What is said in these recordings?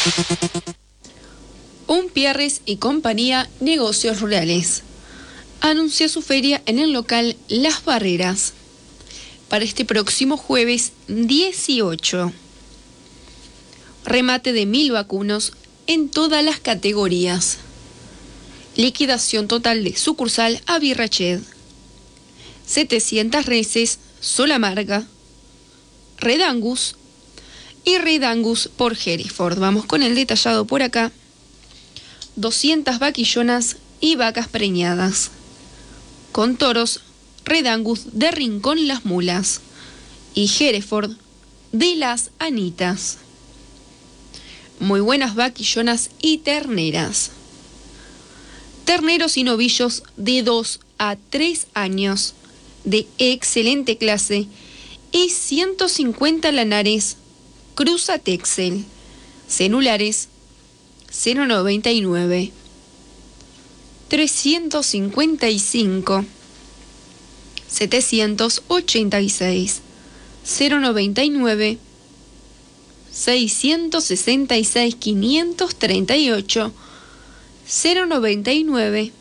Umpierres y compañía Negocios Rurales anuncia su feria en el local Las Barreras para este próximo jueves 18. Remate de 1.000 vacunos en todas las categorías. Liquidación total de sucursal a Virrached. 700 reses, sola marca, Red Angus y Red Angus por Hereford. Vamos con el detallado por acá. 200 vaquillonas y vacas preñadas. Con toros, Red Angus de Rincón Las Mulas y Hereford de Las Anitas. Muy buenas vaquillonas y terneras. Terneros y novillos de 2 a 3 años de excelente clase y 150 lanares Cruza Texel. Celulares 099 355 786 099 666 538 099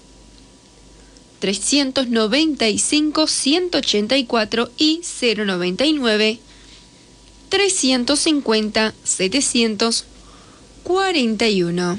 395 184 y 099 350 741.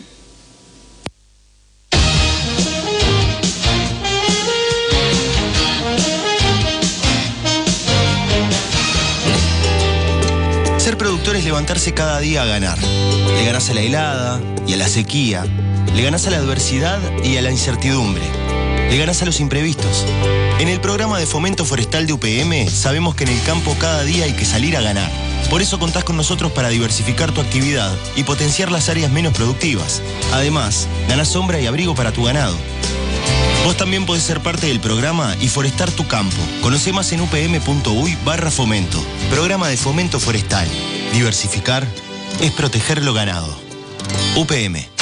Ser productor es levantarse cada día a ganar. Le ganás a la helada y a la sequía. Le ganás a la adversidad y a la incertidumbre. Le ganás a los imprevistos. En el programa de fomento forestal de UPM sabemos que en el campo cada día hay que salir a ganar. Por eso contás con nosotros para diversificar tu actividad y potenciar las áreas menos productivas. Además, ganás sombra y abrigo para tu ganado. Vos también podés ser parte del programa y forestar tu campo. Conocé más en upm.uy/fomento. Programa de fomento forestal. Diversificar es proteger lo ganado. UPM.